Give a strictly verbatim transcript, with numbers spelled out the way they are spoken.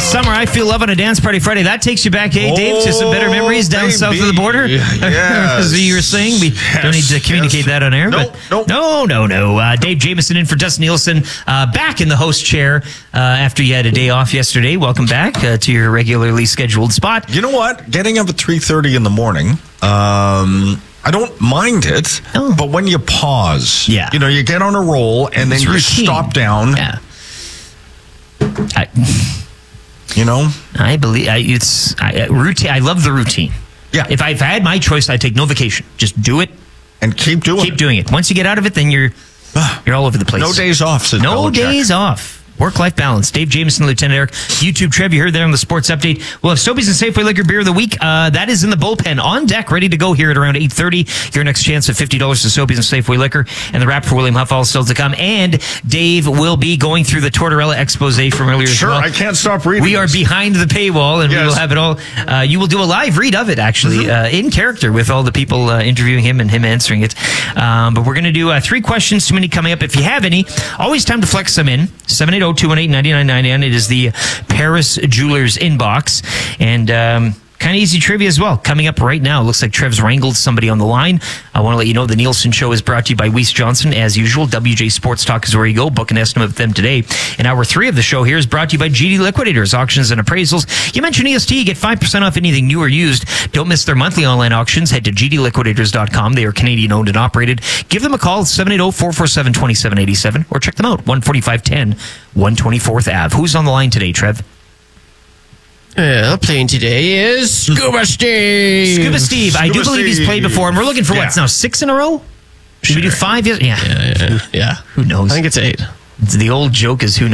Summer, I Feel Love on a Dance Party Friday. That takes you back, eh, Dave, to some better memories down baby. south of the border? Yes. As you were saying, we Yes, don't need to communicate yes. that on air. Nope, but nope. No, no, no. Uh, Dave Jameson in for Dustin Nielsen, uh, back in the host chair uh, after you had a day off yesterday. Welcome back uh, to your regularly scheduled spot. You know what? Getting up at three thirty in the morning, um, I don't mind it, Oh. but when you pause, Yeah. you know, you get on a roll and then It's you routine. stop down, Yeah. I, you know? I believe I, it's I, routine. I love the routine. Yeah. If I, if I had my choice, I'd take no vacation. Just do it. And keep doing Keep it. doing it. Once you get out of it, then you're you're all over the place. No days off, says No Belichick. days off. Work-life balance. Dave Jameson, Lieutenant Eric. YouTube Trev, you heard there on the Sports Update. We'll have Sobeys and Safeway Liquor Beer of the Week. Uh, that is in the bullpen, on deck, ready to go here at around eight thirty. Your next chance at fifty dollars to Sobeys and Safeway Liquor. And the wrap for William Huff all still to come. And Dave will be going through the Tortorella expose from earlier Sure, as well. I can't stop reading We are this. behind the paywall, and we Yes. will have it all. Uh, you will do a live read of it, actually, uh, in character with all the people uh, interviewing him and him answering it. Um, but we're going to do uh, three questions, too many coming up. If you have any, always time to flex them in. seven eight zero, two one eight, nine nine nine nine. It is the Paris Jewelers inbox. And um, kind of easy trivia as well. Coming up right now, looks like Trev's wrangled somebody on the line. I want to let you know the Nielsen Show is brought to you by Weiss Johnson. As usual, W J Sports Talk is where you go. Book an estimate with them today. And hour three of the show here is brought to you by G D Liquidators, auctions and appraisals. You mentioned E S T, you get five percent off anything new or used. Don't miss their monthly online auctions. Head to G D liquidators dot com. They are Canadian owned and operated. Give them a call, seven eight zero, four four seven, two seven eight seven, or check them out, one forty-five ten, one twenty-fourth Avenue. Who's on the line today, Trev? Well, playing today is Scuba Steve. Scuba Steve. I do Scuba believe he's Steve. played before, and we're looking for Yeah. what's now, six in a row? Should we do five? Yes. Yeah. Yeah, yeah, yeah. Who knows? I think it's eight. The old joke is who knows.